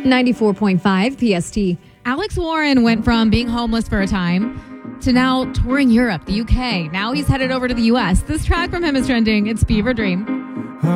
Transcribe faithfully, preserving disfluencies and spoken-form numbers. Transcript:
ninety-four point five P S T. Alex Warren went from being homeless for a time to now touring Europe, the U K. Now he's headed over to the U S. This track from him is trending. It's Fever Dream.